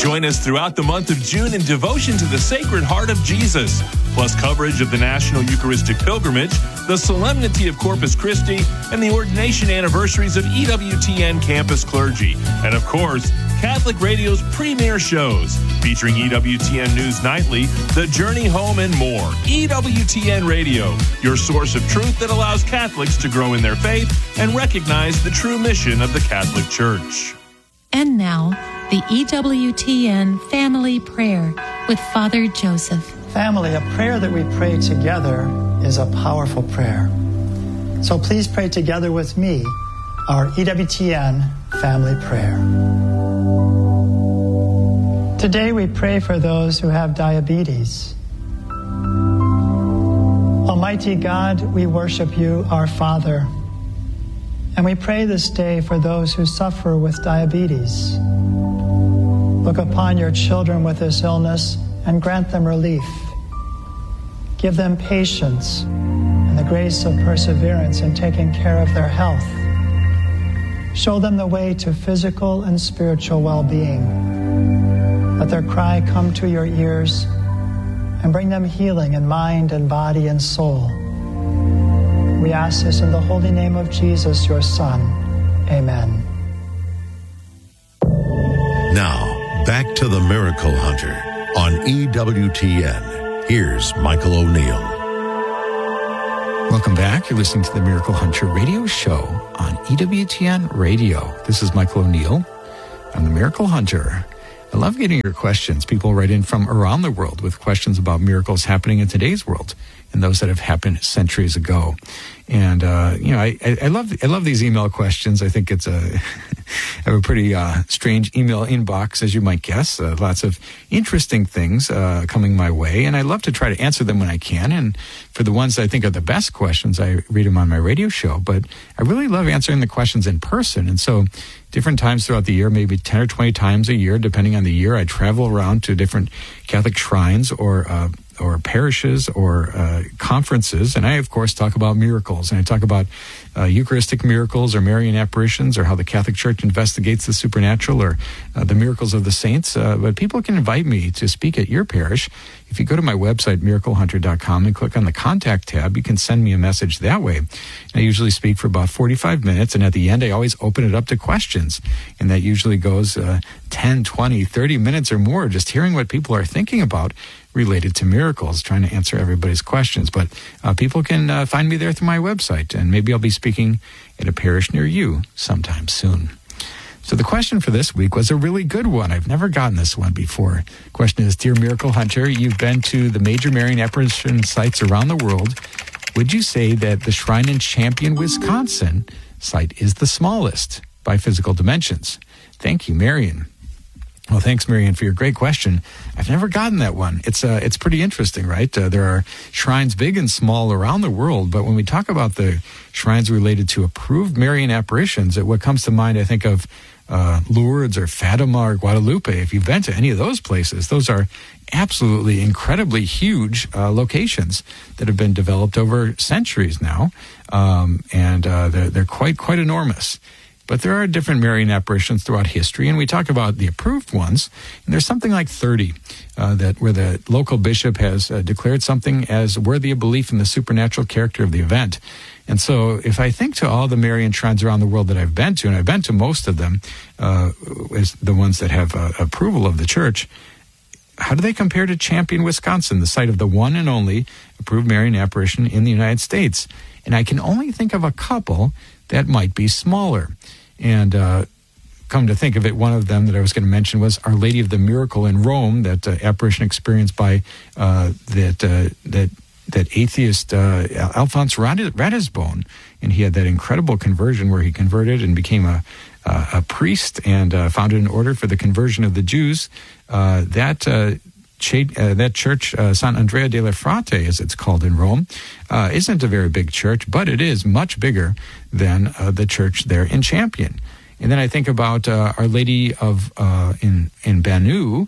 Join us throughout the month of June in devotion to the Sacred Heart of Jesus, plus coverage of the National Eucharistic Pilgrimage, the Solemnity of Corpus Christi, and the ordination anniversaries of EWTN campus clergy. And of course, Catholic Radio's premier shows, featuring EWTN News Nightly, The Journey Home, and more. EWTN Radio, your source of truth that allows Catholics to grow in their faith and recognize the true mission of the Catholic Church. And now, the EWTN Family Prayer with Father Joseph. Family, a prayer that we pray together is a powerful prayer. So please pray together with me our EWTN Family Prayer. Today we pray for those who have diabetes. Almighty God, we worship you, our Father. And we pray this day for those who suffer with diabetes. Look upon your children with this illness and grant them relief. Give them patience and the grace of perseverance in taking care of their health. Show them the way to physical and spiritual well-being. Let their cry come to your ears and bring them healing in mind and body and soul. We ask this in the holy name of Jesus, your Son. Amen. Now, back to the Miracle Hunter on EWTN. Here's Michael O'Neill. Welcome back. You're listening to the Miracle Hunter radio show on EWTN Radio. This is Michael O'Neill. I'm the Miracle Hunter. I love getting your questions. People write in from around the world with questions about miracles happening in today's world and those that have happened centuries ago. And, I love these email questions. I think it's I have a pretty strange email inbox, as you might guess. Lots of interesting things coming my way, and I love to try to answer them when I can. And for the ones that I think are the best questions, I read them on my radio show. But I really love answering the questions in person. And so different times throughout the year, maybe 10 or 20 times a year, depending on the year, I travel around to different Catholic shrines or parishes or conferences. And I, of course, talk about miracles. And I talk about Eucharistic miracles or Marian apparitions or how the Catholic Church investigates the supernatural or the miracles of the saints. But people can invite me to speak at your parish. If you go to my website, miraclehunter.com, and click on the Contact tab, you can send me a message that way. I usually speak for about 45 minutes, and at the end, I always open it up to questions. And that usually goes 10, 20, 30 minutes or more, just hearing what people are thinking about related to miracles, trying to answer everybody's questions. But people can find me there through my website, and maybe I'll be speaking at a parish near you sometime soon. So the question for this week was a really good one. I've never gotten this one before. The question is, Dear Miracle Hunter, you've been to the major Marian apparition sites around the world. Would you say that the shrine in Champion, Wisconsin site is the smallest by physical dimensions? Thank you, Marian. Well, thanks, Marian, for your great question. I've never gotten that one. It's pretty interesting, right? There are shrines big and small around the world, but when we talk about the shrines related to approved Marian apparitions, what comes to mind, I think of Lourdes or Fatima or Guadalupe. If you've been to any of those places, those are absolutely incredibly huge locations that have been developed over centuries now, and they're quite enormous. But there are different Marian apparitions throughout history, and we talk about the approved ones, and there's something like 30 where the local bishop has declared something as worthy of belief in the supernatural character of the event. And so if I think to all the Marian shrines around the world that I've been to, and I've been to most of them, as the ones that have approval of the Church, how do they compare to Champion, Wisconsin, the site of the one and only approved Marian apparition in the United States? And I can only think of a couple that might be smaller. And come to think of it, one of them that I was going to mention was Our Lady of the Miracle in Rome, that apparition experienced by that atheist Alphonse Ratisbonne. And he had that incredible conversion where he converted and became a priest and founded an order for the conversion of the Jews. That church, Sant'Andrea delle Frate, as it's called in Rome, isn't a very big church, but it is much bigger than the church there in Champion. And then I think about Our Lady of in Banu,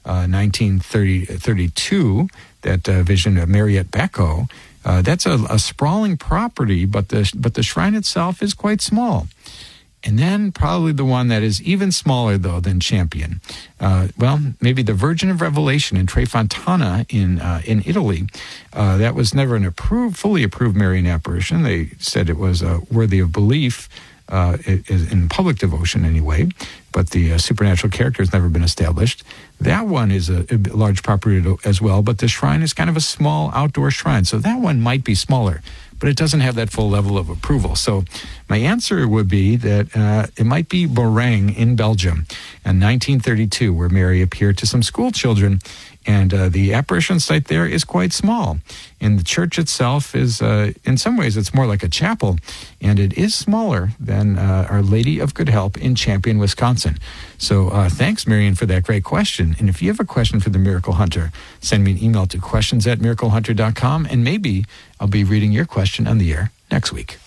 1932, that vision of Mariette Becco. That's a sprawling property, but the shrine itself is quite small. And then probably the one that is even smaller, though, than Champion. Maybe the Virgin of Revelation in Tre Fontana in Italy. That was never an fully approved Marian apparition. They said it was worthy of belief in public devotion anyway, but the supernatural character has never been established. That one is a large property as well, but the shrine is kind of a small outdoor shrine. So that one might be smaller, but it doesn't have that full level of approval. So my answer would be that it might be Borang in Belgium in 1932, where Mary appeared to some school children, and the apparition site there is quite small. And the church itself is, in some ways, it's more like a chapel, and it is smaller than Our Lady of Good Help in Champion, Wisconsin. So thanks, Marian, for that great question. And if you have a question for the Miracle Hunter, send me an email to questions@miraclehunter.com, and maybe I'll be reading your question on the air next week.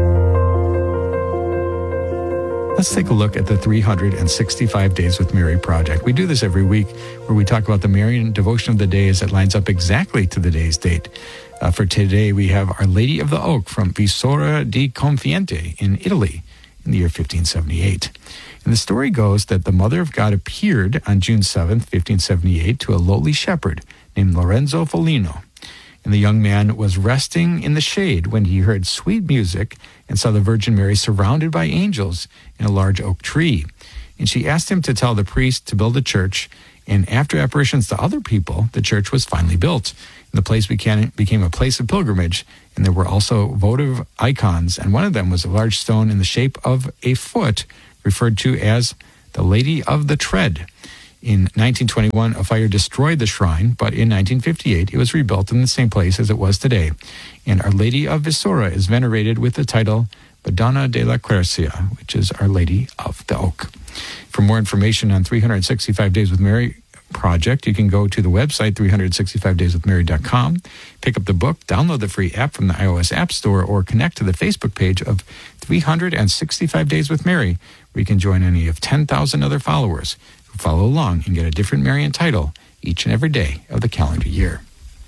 Let's take a look at the 365 Days with Mary project. We do this every week where we talk about the Marian devotion of the day as it lines up exactly to the day's date. For today, we have Our Lady of the Oak from Visora di Confiente in Italy in the year 1578. And the story goes that the Mother of God appeared on June 7th, 1578, to a lowly shepherd named Lorenzo Foligno. And the young man was resting in the shade when he heard sweet music and saw the Virgin Mary surrounded by angels in a large oak tree. And she asked him to tell the priest to build a church. And after apparitions to other people, the church was finally built. And the place became a place of pilgrimage. And there were also votive icons. And one of them was a large stone in the shape of a foot, referred to as the Lady of the Tread. In 1921, a fire destroyed the shrine, but in 1958, it was rebuilt in the same place as it was today. And Our Lady of Visora is venerated with the title Madonna della Quercia, which is Our Lady of the Oak. For more information on 365 Days with Mary project, you can go to the website 365dayswithmary.com, pick up the book, download the free app from the iOS App Store, or connect to the Facebook page of 365 Days with Mary, where you can join any of 10,000 other followers who follow along and get a different Marian title each and every day of the calendar year.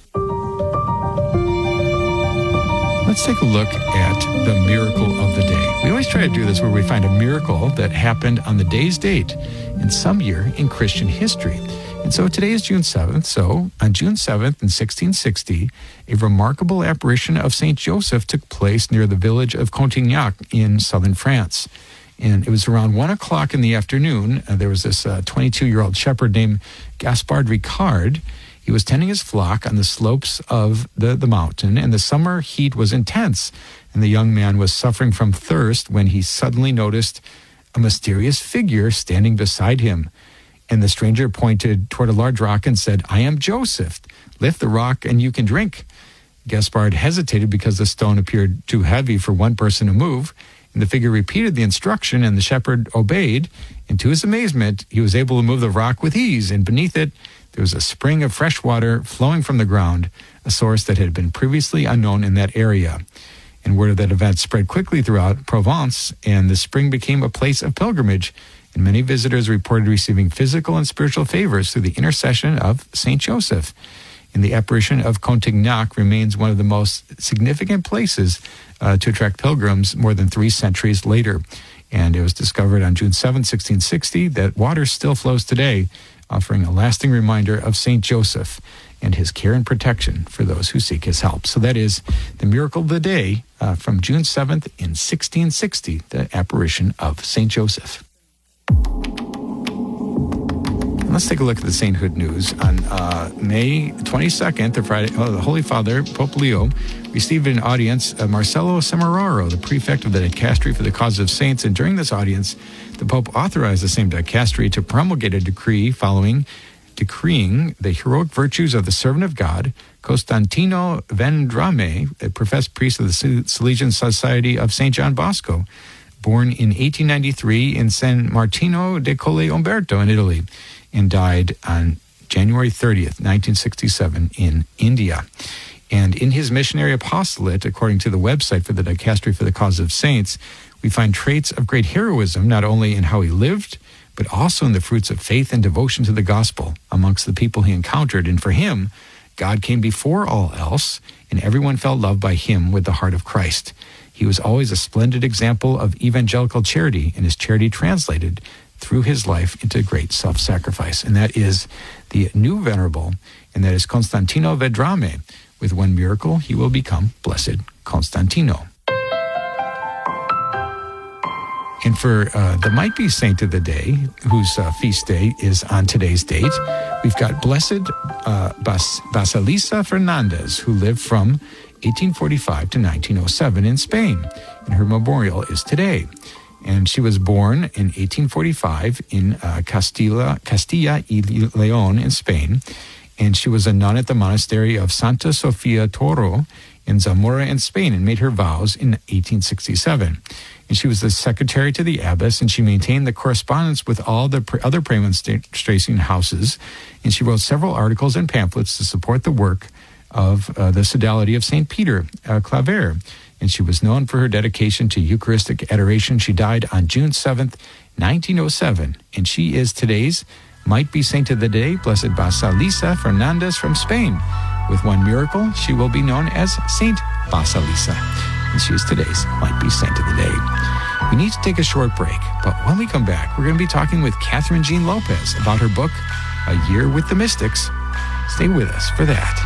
Let's take a look at the miracle of the day. We always try to do this where we find a miracle that happened on the day's date in some year in Christian history. And so today is June 7th. So on June 7th in 1660, a remarkable apparition of St. Joseph took place near the village of Contignac in southern France. And it was around 1 o'clock in the afternoon. There was this 22-year-old shepherd named Gaspard Ricard. He was tending his flock on the slopes of the mountain, and the summer heat was intense. And the young man was suffering from thirst when he suddenly noticed a mysterious figure standing beside him. And the stranger pointed toward a large rock and said, "I am Joseph. Lift the rock and you can drink." Gaspard hesitated because the stone appeared too heavy for one person to move. And the figure repeated the instruction, and the shepherd obeyed. And to his amazement, he was able to move the rock with ease. And beneath it, there was a spring of fresh water flowing from the ground, a source that had been previously unknown in that area. And word of that event spread quickly throughout Provence, and the spring became a place of pilgrimage. And many visitors reported receiving physical and spiritual favors through the intercession of St. Joseph. And the apparition of Contignac remains one of the most significant places to attract pilgrims more than 3 centuries later. And it was discovered on June 7, 1660, that water still flows today, offering a lasting reminder of St. Joseph and his care and protection for those who seek his help. So that is the miracle of the day from June 7th in 1660, the apparition of St. Joseph. Let's take a look at the sainthood news. On May 22nd, the Friday, the Holy Father, Pope Leo, received an audience of Marcello Semeraro, the prefect of the dicastery for the cause of saints. And during this audience, the Pope authorized the same dicastery to promulgate a decree decreeing the heroic virtues of the servant of God, Costantino Vendrame, a professed priest of the Salesian Society of St. John Bosco, born in 1893 in San Martino de Colle Umberto in Italy, and died on January 30th, 1967 in India. And in his missionary apostolate, according to the website for the Dicastery for the Cause of Saints, we find traits of great heroism, not only in how he lived, but also in the fruits of faith and devotion to the gospel amongst the people he encountered. And for him, God came before all else, and everyone felt loved by him with the heart of Christ. He was always a splendid example of evangelical charity, and his charity translated through his life into great self-sacrifice. And that is the new venerable, and that is Constantino Vedrame. With one miracle, he will become Blessed Constantino. And for the might-be saint of the day, whose feast day is on today's date, we've got Blessed Basilisa Fernandez, who lived from 1845 to 1907 in Spain, and her memorial is today. And she was born in 1845 in Castilla y León in Spain, and she was a nun at the monastery of Santa Sofia Toro in Zamora in Spain, and made her vows in 1867. And she was the secretary to the abbess, and she maintained the correspondence with all the other Premonstrating houses, and she wrote several articles and pamphlets to support the work of the Sodality of St. Peter Claver. And she was known for her dedication to Eucharistic adoration. She died on June 7th, 1907, and she is today's might-be saint of the day, Blessed Basilisa Fernandez from Spain. With one miracle, she will be known as Saint Basilisa, and she is today's might-be saint of the day. We need to take a short break, but when we come back, we're going to be talking with Catherine Jean Lopez about her book, A Year with the Mystics. Stay with us for that.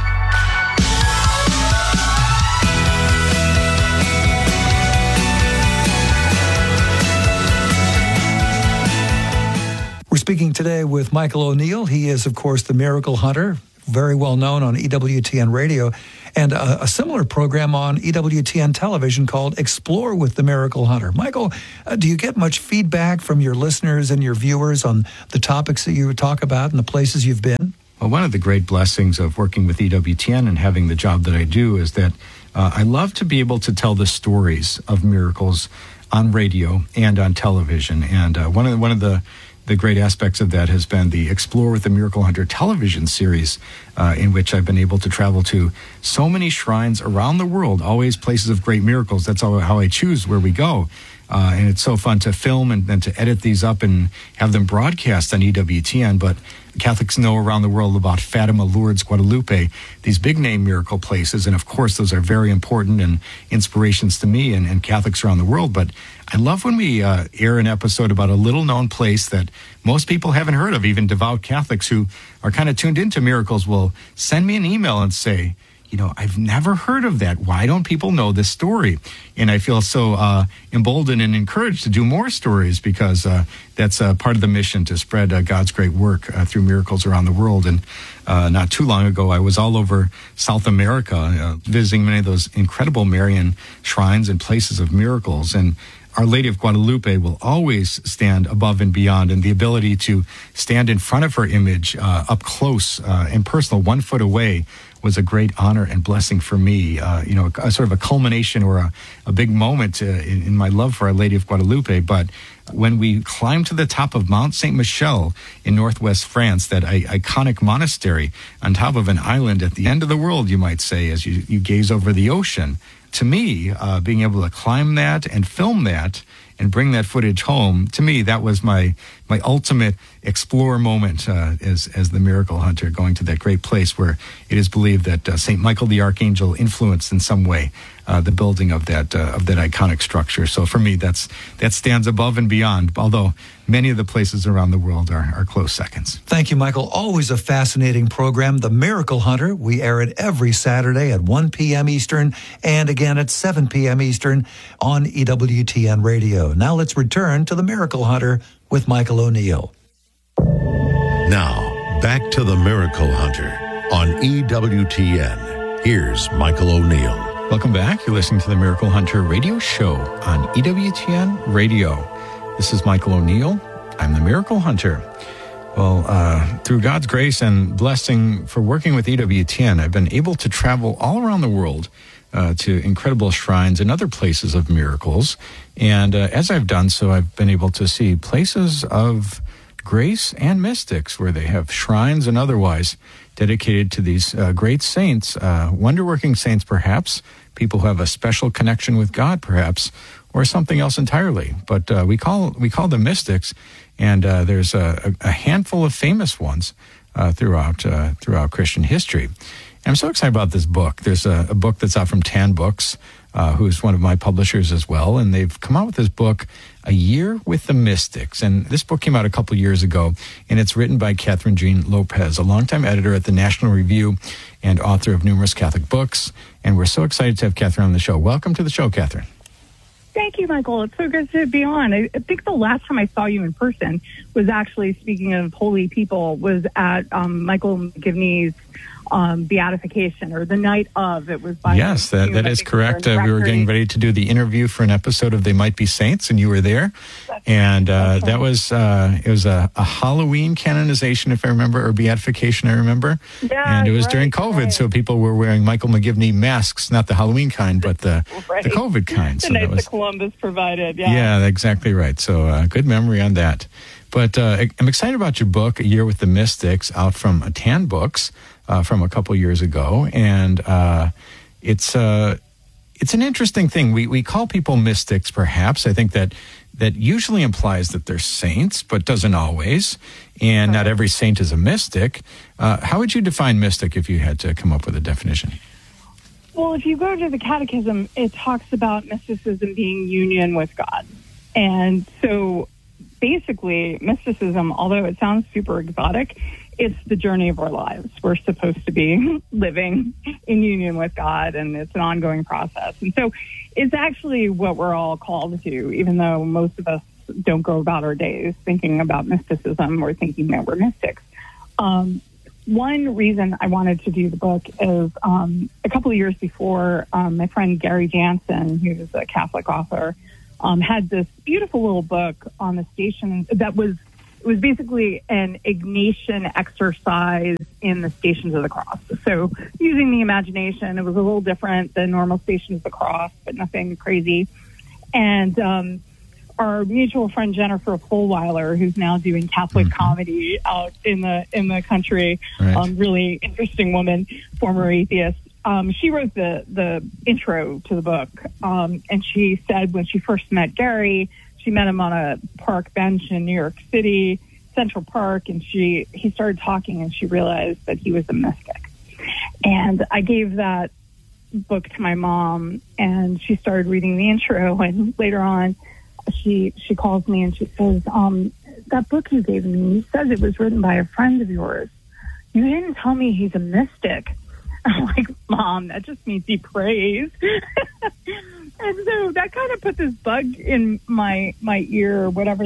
We're speaking today with Michael O'Neill. He is, of course, the Miracle Hunter, very well known on EWTN Radio, and a similar program on EWTN television called Explore with the Miracle Hunter. Michael, do you get much feedback from your listeners and your viewers on the topics that you talk about and the places you've been? Well, one of the great blessings of working with EWTN and having the job that I do is that I love to be able to tell the stories of miracles on radio and on television. And one of the great aspects of that has been the Explore with the Miracle Hunter television series, in which I've been able to travel to so many shrines around the world, always places of great miracles. That's how I choose where we go. And it's so fun to film and to edit these up and have them broadcast on EWTN. But Catholics know around the world about Fatima, Lourdes, Guadalupe, these big name miracle places. And of course, those are very important and inspirations to me and Catholics around the world. But I love when we air an episode about a little known place that most people haven't heard of. Even devout Catholics who are kind of tuned into miracles will send me an email and say, you know, I've never heard of that. Why don't people know this story? And I feel so emboldened and encouraged to do more stories, because that's part of the mission, to spread God's great work through miracles around the world. And not too long ago, I was all over South America, visiting many of those incredible Marian shrines and places of miracles. And Our Lady of Guadalupe will always stand above and beyond, and the ability to stand in front of her image up close and personal, 1 foot away, was a great honor and blessing for me. A sort of a culmination or a big moment in my love for Our Lady of Guadalupe. But when we climbed to the top of Mount Saint Michel in northwest France, that iconic monastery on top of an island at the end of the world, you might say, as you gaze over the ocean, to me, being able to climb that and film that and bring that footage home, to me, that was my ultimate explore moment as the Miracle Hunter, going to that great place where it is believed that St. Michael the Archangel influenced in some way the building of that iconic structure. So for me, that stands above and beyond, although many of the places around the world are close seconds. Thank you, Michael. Always a fascinating program, The Miracle Hunter. We air it every Saturday at 1 p.m. Eastern and again at 7 p.m. Eastern on EWTN Radio. Now let's return to The Miracle Hunter with Michael O'Neill. Now, back to The Miracle Hunter on EWTN. Here's Michael O'Neill. Welcome back. You're listening to the Miracle Hunter radio show on EWTN Radio. This is Michael O'Neill. I'm the Miracle Hunter. Well, through God's grace and blessing for working with EWTN, I've been able to travel all around the world to incredible shrines and other places of miracles. And as I've done so, I've been able to see places of grace and mystics where they have shrines and otherwise dedicated to these great saints, wonder-working saints perhaps, people who have a special connection with God perhaps, or something else entirely. But we call them mystics, and there's a handful of famous ones throughout Christian history. And I'm so excited about this book. There's a book that's out from Tan Books who's one of my publishers as well, and they've come out with this book, A Year with the Mystics. And this book came out a couple years ago, and it's written by Catherine Jean Lopez, a longtime editor at the National Review and author of numerous Catholic books. And we're so excited to have Catherine on the show. Welcome to the show, Catherine. Thank you, Michael. It's so good to be on. I think the last time I saw you in person was actually, speaking of holy people, was at Michael McGivney's beatification, or the night of. It was by yes, that is correct. We were getting ready to do the interview for an episode of They Might Be Saints, and you were there. And that was it was a Halloween canonization, if I remember, or beatification, I remember. Yeah, and it was during COVID, so people were wearing Michael McGivney masks, not the Halloween kind, but the COVID kind. So that was Columbus provided. Yeah, exactly right. So good memory on that. But I'm excited about your book, A Year with the Mystics, out from Tan Books from a couple years ago. And it's an interesting thing. We call people mystics, perhaps. I think that usually implies that they're saints, but doesn't always. And not every saint is a mystic. How would you define mystic if you had to come up with a definition? Well, if you go to the Catechism, it talks about mysticism being union with God. And so basically, mysticism, although it sounds super exotic, it's the journey of our lives. We're supposed to be living in union with God, and it's an ongoing process. And so it's actually what we're all called to, even though most of us don't go about our days thinking about mysticism or thinking that we're mystics. One reason I wanted to do the book is a couple of years before, my friend Gary Jansen, who's a Catholic author, had this beautiful little book on the station that was basically an Ignatian exercise in the Stations of the Cross. So using the imagination, it was a little different than normal Stations of the Cross, but nothing crazy. And our mutual friend Jennifer Fulweiler, who's now doing Catholic comedy out in the country, really interesting woman, former atheist. She wrote the intro to the book, and she said when she first met Gary, she met him on a park bench in New York City, Central Park, and he started talking, and she realized that he was a mystic. And I gave that book to my mom, and she started reading the intro, and later on, she calls me and she says, that book you gave me, says it was written by a friend of yours. You didn't tell me he's a mystic. I'm like, Mom, that just means he prays. And so that kind of put this bug in my ear, or whatever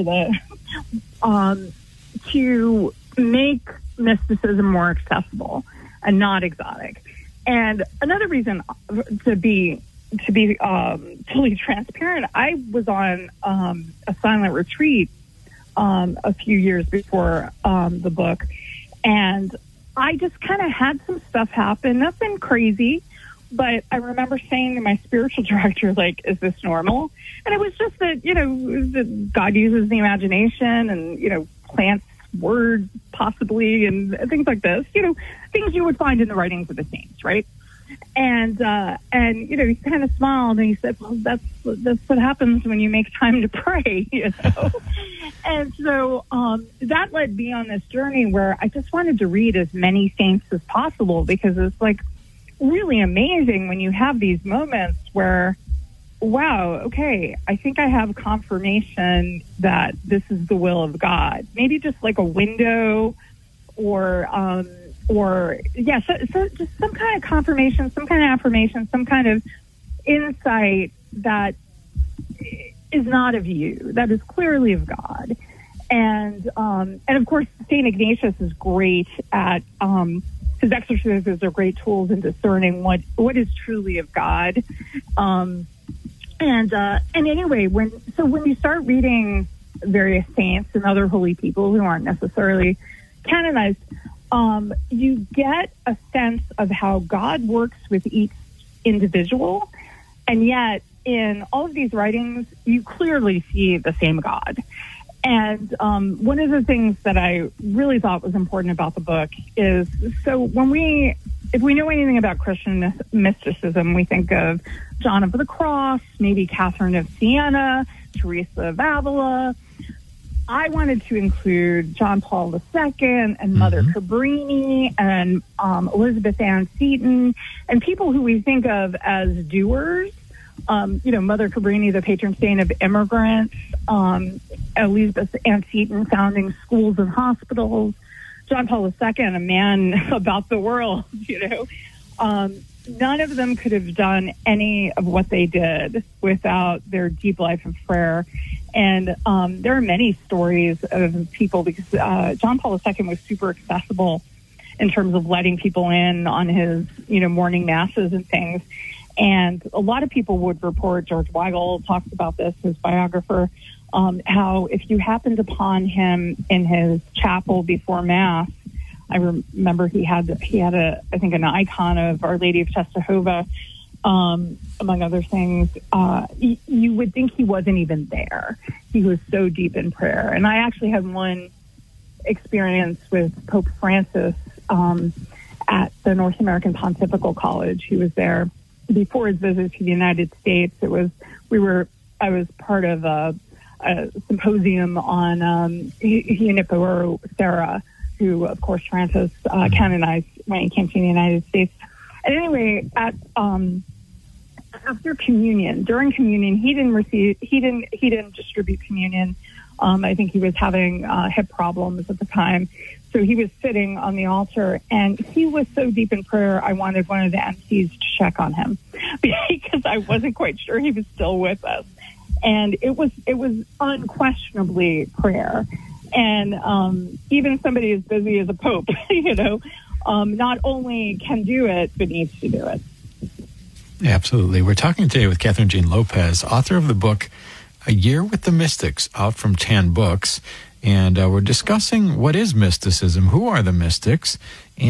to make mysticism more accessible and not exotic. And another reason to be totally transparent, I was on a silent retreat a few years before the book, and I just kind of had some stuff happen, nothing crazy, but I remember saying to my spiritual director, like, is this normal? And it was just that, that God uses the imagination and, plants words possibly and things like this, things you would find in the writings of the saints, right? And he kind of smiled and he said, well, that's what happens when you make time to pray, And so that led me on this journey where I just wanted to read as many saints as possible, because it's like really amazing when you have these moments where, wow, okay, I think I have confirmation that this is the will of God. Maybe just like a window or so just some kind of confirmation, some kind of affirmation, some kind of insight that is not of you, that is clearly of God. And of course, St. Ignatius is great at, his exercises are great tools in discerning what is truly of God. And anyway, when you start reading various saints and other holy people who aren't necessarily canonized, you get a sense of how God works with each individual. And yet, in all of these writings, you clearly see the same God. And one of the things that I really thought was important about the book is, so if we know anything about Christian mysticism, we think of John of the Cross, maybe Catherine of Siena, Teresa of Avila. I wanted to include John Paul II and Mother Cabrini and Elizabeth Ann Seton, and people who we think of as doers, Mother Cabrini, the patron saint of immigrants, Elizabeth Ann Seton founding schools and hospitals, John Paul II, a man about the world, none of them could have done any of what they did without their deep life of prayer. And there are many stories of people, because John Paul II was super accessible in terms of letting people in on his, morning masses and things. And a lot of people would report, George Weigel talks about this, his biographer, how if you happened upon him in his chapel before Mass, I remember he had an icon of Our Lady of Czestochowa, among other things. You would think he wasn't even there. He was so deep in prayer. And I actually had one experience with Pope Francis at the North American Pontifical College. He was there before his visit to the United States. I was part of a symposium on Junipero Serra, who, of course, Francis canonized when he came to the United States. And anyway, after communion, during communion, he didn't distribute communion. I think he was having hip problems at the time. So he was sitting on the altar, and he was so deep in prayer, I wanted one of the MCs to check on him because I wasn't quite sure he was still with us. And it was unquestionably prayer. And even somebody as busy as a pope, not only can do it, but needs to do it. Absolutely. We're talking today with Catherine Jean Lopez, author of the book A Year with the Mystics, out from Tan Books. And we're discussing what is mysticism, who are the mystics,